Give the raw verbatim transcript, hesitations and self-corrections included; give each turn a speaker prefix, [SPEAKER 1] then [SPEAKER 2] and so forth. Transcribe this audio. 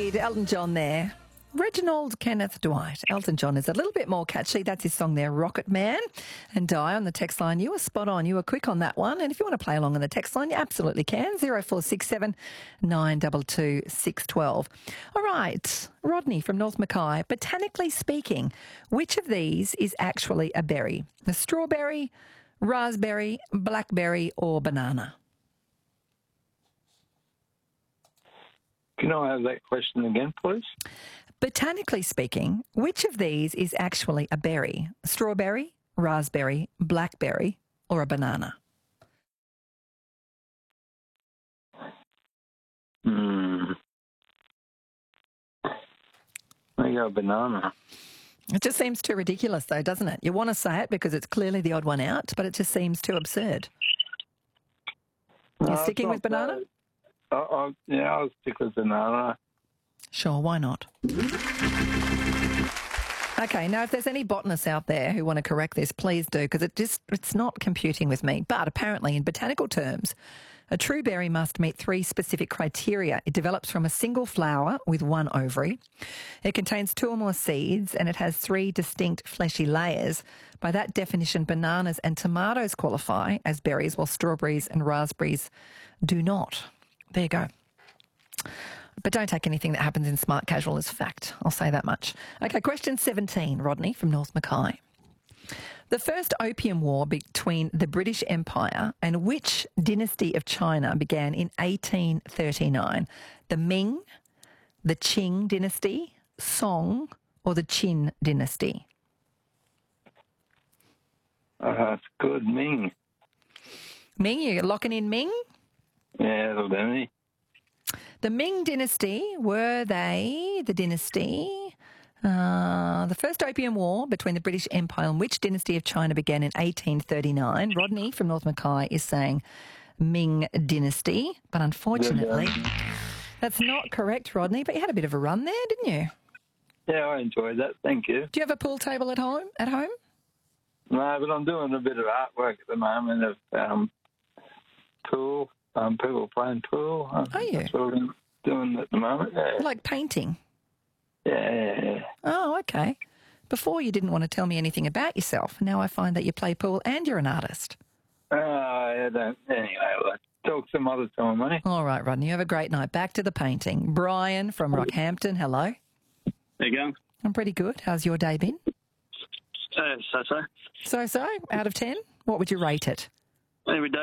[SPEAKER 1] indeed. Elton John there. Reginald Kenneth Dwight. Elton John is a little bit more catchy. That's his song there, Rocket Man. And Di on the text line, you were spot on. You were quick on that one. And if you want to play along on the text line, you absolutely can. zero four six seven nine two two six one two. All right. Rodney from North Mackay. Botanically speaking, which of these is actually a berry? The strawberry, raspberry, blackberry or banana?
[SPEAKER 2] Can I have that question again, please?
[SPEAKER 1] Botanically speaking, which of these is actually a berry? Strawberry, raspberry, blackberry, or a banana?
[SPEAKER 2] Hmm. I go banana.
[SPEAKER 1] It just seems too ridiculous, though, doesn't it? You want to say it because it's clearly the odd one out, but it just seems too absurd. You
[SPEAKER 2] No,
[SPEAKER 1] sticking
[SPEAKER 2] it's
[SPEAKER 1] with
[SPEAKER 2] not
[SPEAKER 1] banana?
[SPEAKER 2] bad. I, I, yeah, I'll stick with banana.
[SPEAKER 1] Sure, why not? Okay, now if there's any botanists out there who want to correct this, please do, because it just it's not computing with me. But apparently, in botanical terms, a true berry must meet three specific criteria. It develops from a single flower with one ovary. It contains two or more seeds, and it has three distinct fleshy layers. By that definition, bananas and tomatoes qualify as berries, while strawberries and raspberries do not. There you go. But don't take anything that happens in Smart Casual as fact. I'll say that much. Okay, question seventeen, Rodney from North Mackay. The first Opium War between the British Empire and which dynasty of China began in eighteen thirty-nine? The Ming, the Qing dynasty, Song, or the Qin dynasty?
[SPEAKER 2] Uh, it's good. Ming.
[SPEAKER 1] Ming, you're locking in Ming?
[SPEAKER 2] Yeah, it'll do me.
[SPEAKER 1] The Ming dynasty, were they the dynasty? Uh, the first Opium War between the British Empire and which dynasty of China began in eighteen thirty-nine? Rodney from North Mackay is saying Ming dynasty, but unfortunately that's not correct, Rodney, but you had a bit of a run there, didn't you?
[SPEAKER 2] Yeah, I enjoyed that. Thank you.
[SPEAKER 1] Do you have a pool table at home? At home?
[SPEAKER 2] No, but I'm doing a bit of artwork at the moment of um, pool, um, people playing pool. Um,
[SPEAKER 1] Are you?
[SPEAKER 2] That's what I'm doing at the moment. Yeah,
[SPEAKER 1] Like painting?
[SPEAKER 2] yeah, yeah, yeah.
[SPEAKER 1] Oh, okay. Before you didn't want to tell me anything about yourself. Now I find that you play pool and you're an artist.
[SPEAKER 2] Oh, I don't. Anyway, we'll talk some other time, eh?
[SPEAKER 1] All right, Rodney, you have a great night. Back to the painting. Brian from Rockhampton, hello.
[SPEAKER 3] There you go.
[SPEAKER 1] I'm pretty good. How's your day been?
[SPEAKER 3] Uh, so so.
[SPEAKER 1] So-so, out of ten? What would you rate it?
[SPEAKER 3] Every day.